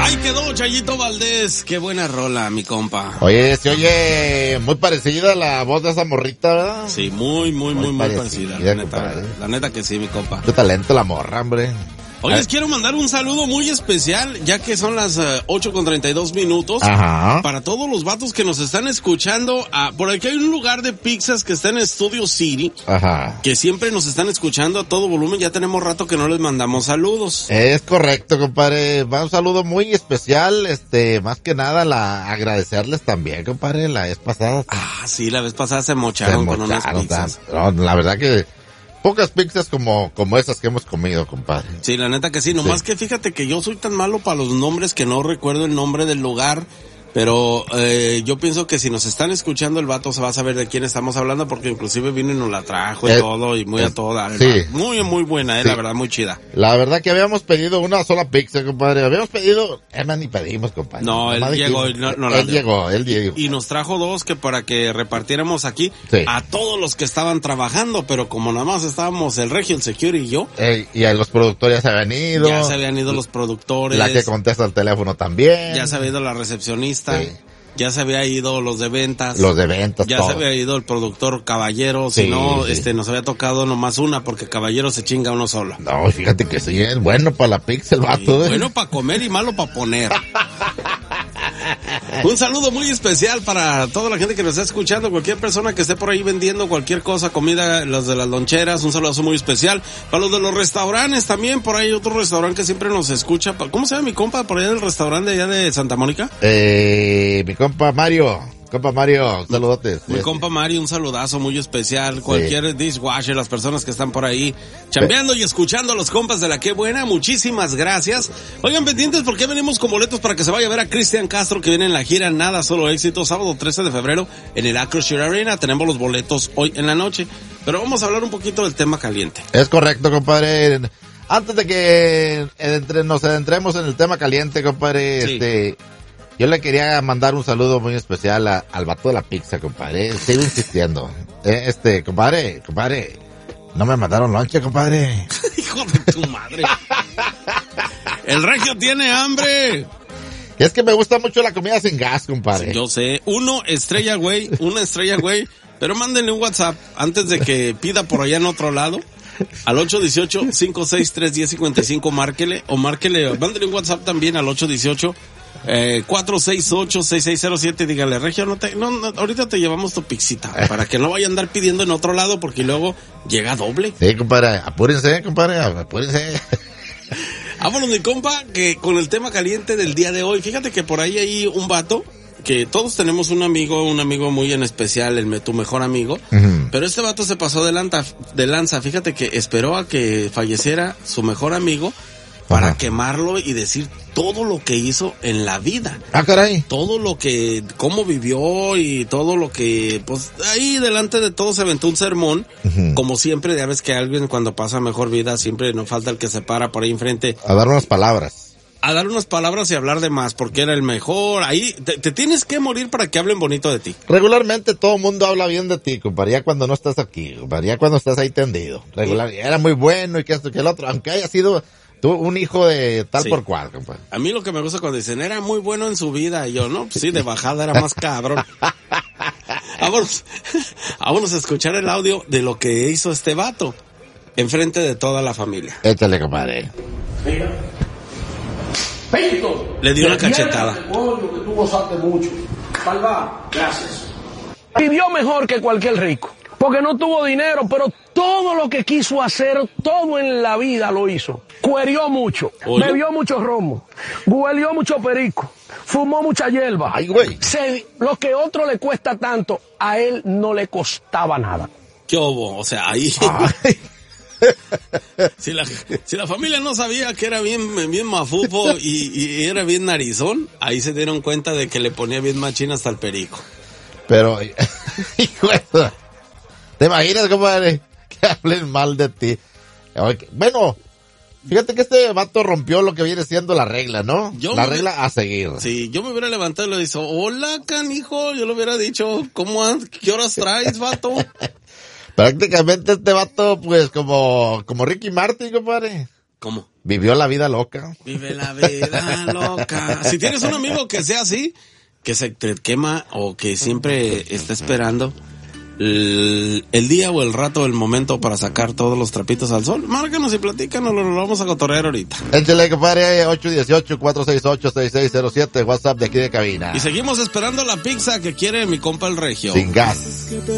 Ahí quedó Chayito Valdés. Qué buena rola, mi compa. Oye, se oye muy parecida a la voz de esa morrita, ¿verdad? Sí, muy parecida. La neta que sí, mi compa. Qué talento la morra, hombre. Hoy les quiero mandar un saludo muy especial, ya que son las 8:32. Ajá. Para todos los vatos que nos están escuchando. Por aquí hay un lugar de pizzas que está en Studio City. Ajá. Que siempre nos están escuchando a todo volumen. Ya tenemos rato que no les mandamos saludos. Es correcto, compadre. Va un saludo muy especial. Más que nada agradecerles también, compadre, la vez pasada. Sí, la vez pasada se mocharon con unas pizzas. No, la verdad que pocas pizzas como esas que hemos comido, compadre. Sí, la neta que sí. Nomás que fíjate que yo soy tan malo para los nombres que no recuerdo el nombre del lugar. Pero yo pienso que si nos están escuchando el vato se va a saber de quién estamos hablando, porque inclusive vino y nos la trajo y todo, y muy a toda. Sí. Muy buena, la verdad, muy chida. La verdad que habíamos pedido una sola pizza, compadre. Habíamos pedido, ni pedimos, compadre. No, él llegó. Él llegó. Y nos trajo dos que para que repartiéramos aquí a todos los que estaban trabajando, pero como nada más estábamos el Regio, el Security y yo. Y a los productores ya se habían ido. Ya se habían ido los productores. La que contesta el teléfono también. Ya se había ido la recepcionista. Sí. Ya se había ido los de ventas. Ya todo. se había ido el productor Caballero. Si no, nos había tocado nomás una, porque Caballero se chinga uno solo. No, fíjate que sí, es bueno para la pizza el vato. Bueno para comer y malo para poner. Un saludo muy especial para toda la gente que nos está escuchando, cualquier persona que esté por ahí vendiendo cualquier cosa, comida, los de las loncheras, un saludo muy especial. Para los de los restaurantes también, por ahí hay otro restaurante que siempre nos escucha. ¿Cómo se llama mi compa por allá del restaurante allá de Santa Mónica? Mi compa Mario, saludotes. Mi compa Mario, un saludazo muy especial. Cualquier dishwasher, las personas que están por ahí chambeando y escuchando a los compas de la Qué Buena, muchísimas gracias. Oigan, pendientes porque venimos con boletos para que se vaya a ver a Cristian Castro, que viene en la gira Nada Solo Éxito, sábado 13 de febrero en el Acroshire Arena. Tenemos los boletos hoy en la noche, pero vamos a hablar un poquito del tema caliente. Es correcto, compadre. Antes de que nos adentremos en el tema caliente, compadre, yo le quería mandar un saludo muy especial al vato de la pizza, compadre. Sigo insistiendo. Compadre, no me mandaron lonche, compadre. Hijo de tu madre. El Regio tiene hambre. Y es que me gusta mucho la comida sin gas, compadre. Sí, yo sé. Una estrella, güey. Pero mándenle un WhatsApp antes de que pida por allá en otro lado. Al 818-563-1055, márquele. Mándele un WhatsApp también al 468-6607, dígale, Regio, ahorita te llevamos tu pixita, para que no vaya a andar pidiendo en otro lado, porque luego llega doble. Sí, compadre, apúrense, apúrense. Vámonos, mi compa, que con el tema caliente del día de hoy, fíjate que por ahí hay un vato, que todos tenemos un amigo muy en especial, tu mejor amigo, pero este vato se pasó de lanza, fíjate que esperó a que falleciera su mejor amigo, para quemarlo y decir todo lo que hizo en la vida. Ah, caray. Todo lo que, cómo vivió y todo lo que, pues, ahí delante de todo se aventó un sermón. Como siempre, ya ves que alguien cuando pasa mejor vida, siempre no falta el que se para por ahí enfrente. A dar unas palabras. Y hablar de más, porque era el mejor. Ahí, te tienes que morir para que hablen bonito de ti. Regularmente todo el mundo habla bien de ti, compadre, ya cuando no estás aquí, compadre, ya cuando estás ahí tendido. Era muy bueno y que esto, que el otro, aunque haya sido tú un hijo de tal por cual, compadre. A mí lo que me gusta cuando dicen, era muy bueno en su vida, y yo, no, pues sí, de bajada era más cabrón. Vámonos a escuchar el audio de lo que hizo este vato enfrente de toda la familia. Échale, compadre. Peito, le dio una cachetada. Que tú gozaste mucho. Salva, gracias. Vivió mejor que cualquier rico, porque no tuvo dinero, pero todo lo que quiso hacer, todo en la vida lo hizo. Cuerió mucho, bebió mucho romo, huelió mucho perico, fumó mucha hierba. Ay, güey. Lo que a otro le cuesta tanto, a él no le costaba nada. ¿Qué hubo? O sea, ahí... Si la familia no sabía que era bien mafufo y era bien narizón, ahí se dieron cuenta de que le ponía bien machín hasta el perico. Pero, hijo, ¿te imaginas, compadre, que hablen mal de ti? Bueno, fíjate que este vato rompió lo que viene siendo la regla, ¿no? Regla a seguir. Sí, yo me hubiera levantado y le dicho, hola, canijo, yo le hubiera dicho, ¿qué horas traes, vato? Prácticamente este vato, pues, como Ricky Martin, compadre. ¿Cómo? Vivió la vida loca. Vive la vida loca. Si tienes un amigo que sea así, que se te quema o que siempre está esperando el día o el rato, el momento para sacar todos los trapitos al sol, márcanos y platícanos, lo vamos a cotorrear ahorita. Échale, compadre, 818-468-6607, WhatsApp de aquí de cabina. Y seguimos esperando la pizza que quiere mi compa el Regio. Sin gas.